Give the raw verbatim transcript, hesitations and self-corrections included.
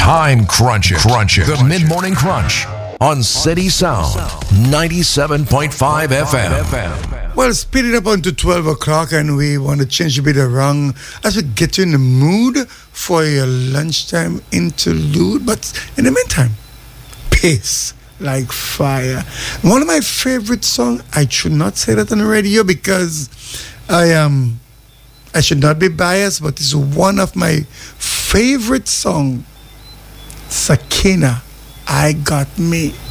Time Crunch It. Crunch It. The Mid Morning Crunch on City Sound ninety-seven point five F M. Well, speed it up onto twelve o'clock, and we want to change a bit around as we get you in the mood for your lunchtime interlude. But in the meantime, pace like fire. One of my favorite songs, I should not say that on the radio because I am, um, I should not be biased, but it's one of my favorite songs, Sakina, I Got Me.